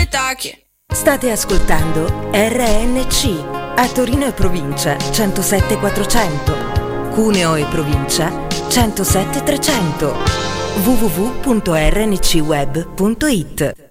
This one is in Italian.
tacche. State ascoltando RNC a Torino e provincia 107 400, Cuneo e provincia 107 300, www.rncweb.it.